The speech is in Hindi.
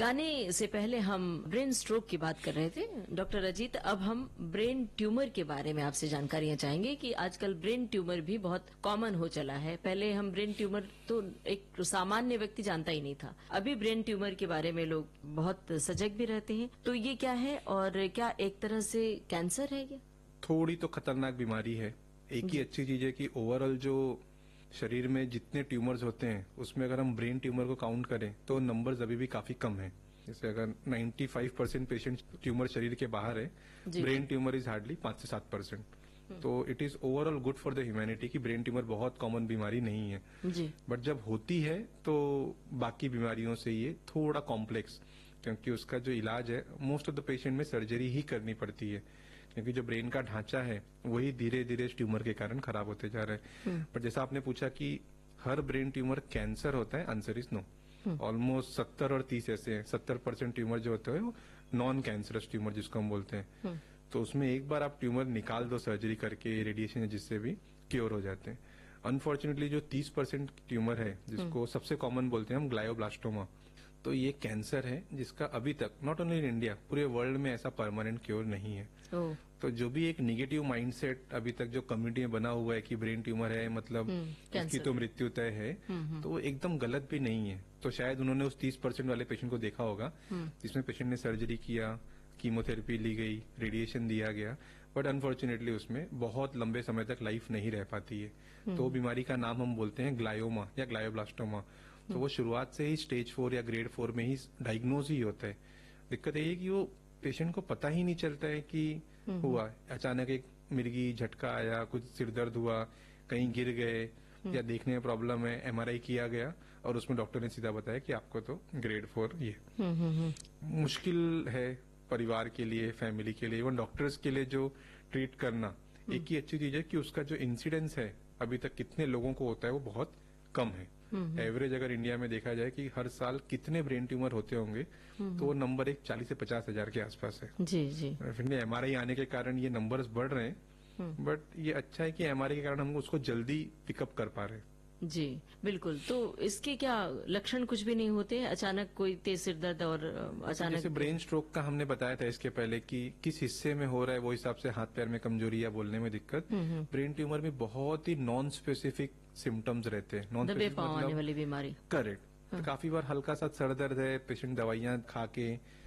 गाने से पहले हम ब्रेन स्ट्रोक की बात कर रहे थे डॉक्टर अजीत। अब हम ब्रेन ट्यूमर के बारे में आपसे जानकारियां चाहेंगे कि आजकल ब्रेन ट्यूमर भी बहुत कॉमन हो चला है। पहले हम ब्रेन ट्यूमर तो एक सामान्य व्यक्ति जानता ही नहीं था, अभी ब्रेन ट्यूमर के बारे में लोग बहुत सजग भी रहते हैं। तो ये क्या है और क्या एक तरह से कैंसर है? क्या थोड़ी तो खतरनाक बीमारी है। एक ही अच्छी चीज है कि ओवरऑल जो शरीर में जितने ट्यूमर्स होते हैं उसमें अगर हम ब्रेन ट्यूमर को काउंट करें तो नंबर्स अभी भी काफी कम है। जैसे अगर 95% पेशेंट ट्यूमर शरीर के बाहर है, ब्रेन ट्यूमर इज हार्डली 5 से 7%। तो it is overall good for the humanity कि ब्रेन ट्यूमर बहुत कॉमन बीमारी नहीं है। बट जब होती है तो बाकी बीमारियों से ये थोड़ा कॉम्प्लेक्स, क्योंकि उसका जो इलाज है मोस्ट ऑफ द पेशेंट में सर्जरी ही करनी पड़ती है, क्योंकि जो ब्रेन का ढांचा है वही धीरे धीरे इस ट्यूमर के कारण खराब होते जा रहे हैं। पर जैसा आपने पूछा कि हर ब्रेन ट्यूमर कैंसर होता है, आंसर इज नो। ऑलमोस्ट 70 और 30 ऐसे हैं। 70% ट्यूमर जो होते हैं वो नॉन कैंसरस ट्यूमर जिसको हम बोलते हैं। तो उसमें एक बार आप ट्यूमर निकाल दो सर्जरी करके, रेडिएशन या जिससे भी, क्योर हो जाते हैं। अनफॉर्चुनेटली जो 30% ट्यूमर है जिसको सबसे कॉमन बोलते हैं हम ग्लायोब्लास्टोमा, तो ये कैंसर है जिसका अभी तक नॉट ओनली इन इंडिया पूरे वर्ल्ड में ऐसा परमानेंट क्योर नहीं है। तो जो भी एक निगेटिव माइंडसेट अभी तक जो कम्युनिटी में बना हुआ है कि ब्रेन ट्यूमर है मतलब इसकी तो मृत्यु तय है, तो वो एकदम गलत भी नहीं है। तो शायद उन्होंने उस 30% वाले पेशेंट को देखा होगा जिसमें पेशेंट ने सर्जरी किया, कीमोथेरेपी ली गई, रेडिएशन दिया गया, बट अनफॉर्चुनेटली उसमें बहुत लंबे समय तक लाइफ नहीं रह पाती है। तो बीमारी का नाम हम बोलते हैं ग्लायोमा या ग्लायोब्लास्टोमा। तो वो शुरुआत से ही स्टेज 4 या ग्रेड 4 में ही डायग्नोज ही होता है। दिक्कत यही है कि वो पेशेंट को पता ही नहीं चलता है कि हुआ, अचानक एक मिर्गी झटका आया, कुछ सिर दर्द हुआ, कहीं गिर गए या देखने में प्रॉब्लम है, एमआरआई किया गया और उसमें डॉक्टर ने सीधा बताया कि आपको तो ग्रेड 4 ये। मुश्किल है परिवार के लिए, फैमिली के लिए, इवन डॉक्टर्स के लिए जो ट्रीट करना। एक ही अच्छी चीज है कि उसका जो इंसिडेंस है अभी तक कितने लोगों को होता है वो बहुत कम है। एवरेज अगर इंडिया में देखा जाए कि हर साल कितने ब्रेन ट्यूमर होते होंगे तो वो नंबर एक 40 से 50 हजार के आसपास है। जी। एमआरआई आने के कारण ये नंबर्स बढ़ रहे हैं, बट ये अच्छा है कि एमआरआई के कारण हम उसको जल्दी पिकअप कर पा रहे हैं। जी बिल्कुल। तो इसके क्या लक्षण कुछ भी नहीं होते? अचानक कोई तेज सिर दर्द और अचानक जैसे ब्रेन स्ट्रोक का हमने बताया था इसके पहले कि किस हिस्से में हो रहा है वो हिसाब से हाथ पैर में कमजोरी या बोलने में दिक्कत। ब्रेन ट्यूमर में बहुत ही नॉन स्पेसिफिक सिम्टम्स रहते हैं। नॉन दबे पांव आने वाली बीमारी। करेक्ट। तो काफी बार हल्का सा सर दर्द है, पेशेंट दवाइयां खा के